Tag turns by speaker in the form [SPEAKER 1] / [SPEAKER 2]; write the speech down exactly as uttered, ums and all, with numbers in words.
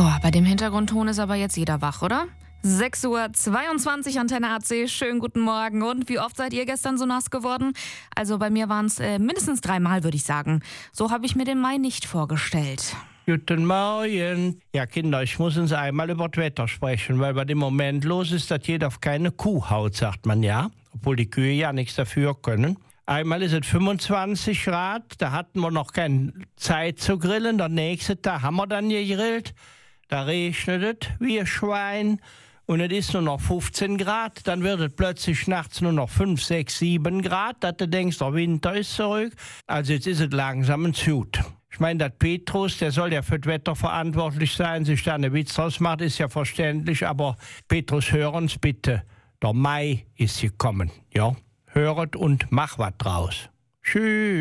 [SPEAKER 1] Oh, bei dem Hintergrundton ist aber jetzt jeder wach, oder? sechs Uhr zweiundzwanzig, Antenne A C, schönen guten Morgen. Und wie oft seid ihr gestern so nass geworden? Also bei mir waren es äh, mindestens dreimal, würde ich sagen. So habe ich mir den Mai nicht vorgestellt.
[SPEAKER 2] Guten Morgen. Ja, Kinder, ich muss uns einmal über das Wetter sprechen, weil bei dem Moment los ist, dass jeder auf keine Kuh haut, sagt man ja. Obwohl die Kühe ja nichts dafür können. Einmal ist es fünfundzwanzig Grad, da hatten wir noch keine Zeit zu grillen. Der nächste Tag haben wir dann gegrillt. Da regnet es wie ein Schwein. Und es ist nur noch fünfzehn Grad, dann wird es plötzlich nachts nur noch fünf, sechs, sieben Grad, dass du denkst, der Winter ist zurück. Also jetzt ist es langsam ein Zut. Ich meine, dass Petrus, der soll ja für das Wetter verantwortlich sein, sich da einen Witz draus macht, ist ja verständlich, aber Petrus, hör uns bitte, der Mai ist gekommen, ja? Höret und mach was draus. Tschüss.